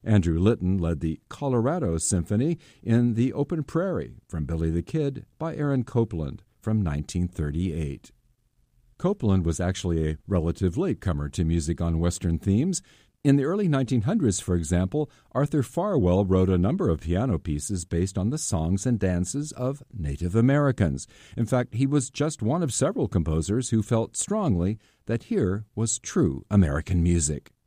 Andrew Litton led the Colorado Symphony in The Open Prairie from Billy the Kid by Aaron Copland from 1938. Copland was actually a relative latecomer to music on Western themes. In the early 1900s, for example, Arthur Farwell wrote a number of piano pieces based on the songs and dances of Native Americans. In fact, he was just one of several composers who felt strongly that here was true American music.